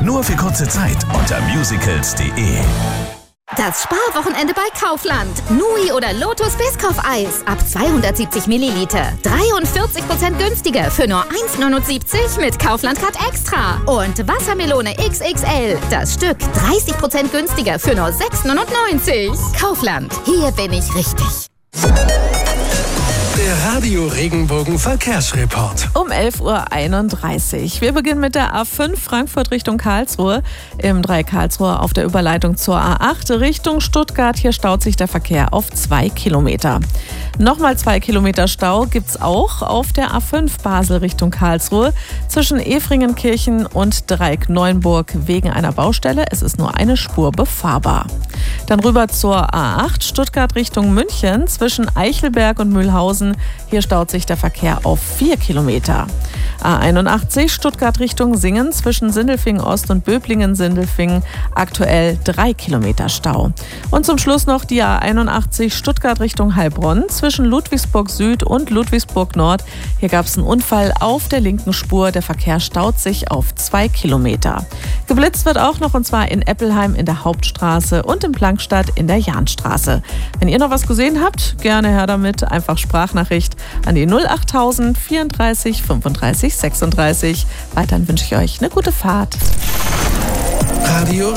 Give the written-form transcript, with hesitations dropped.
Nur für kurze Zeit unter musicals.de. Das Sparwochenende bei Kaufland. Nui oder Lotus Biscoff-Eis ab 270 Milliliter. 43% günstiger für nur 1,79 mit Kaufland Card Extra. Und Wassermelone XXL. Das Stück 30% günstiger für nur 6,99. Kaufland. Hier bin ich richtig. Der Radio Regenbogen Verkehrsreport. Um 11:31 Uhr. Wir beginnen mit der A5 Frankfurt Richtung Karlsruhe. Im Dreieck Karlsruhe auf der Überleitung zur A8 Richtung Stuttgart. Hier staut sich der Verkehr auf 2 Kilometer. Nochmal 2 Kilometer Stau gibt's auch auf der A5 Basel Richtung Karlsruhe zwischen Efringenkirchen und Dreieck Neuenburg wegen einer Baustelle. Es ist nur eine Spur befahrbar. Dann rüber zur A8 Stuttgart Richtung München zwischen Eichelberg und Mühlhausen. Hier staut sich der Verkehr auf 4 Kilometer. A81 Stuttgart Richtung Singen zwischen Sindelfingen Ost und Böblingen-Sindelfingen aktuell 3 Kilometer Stau. Und zum Schluss noch die A81 Stuttgart Richtung Heilbronn zwischen Ludwigsburg Süd und Ludwigsburg Nord. Hier gab es einen Unfall auf der linken Spur. Der Verkehr staut sich auf 2 Kilometer. Geblitzt wird auch noch, und zwar in Eppelheim in der Hauptstraße und in Plankstadt in der Jahnstraße. Wenn ihr noch was gesehen habt, gerne her damit. Einfach Sprachnachricht an die 08000 34 35 36. Weiterhin wünsche ich euch eine gute Fahrt. Radio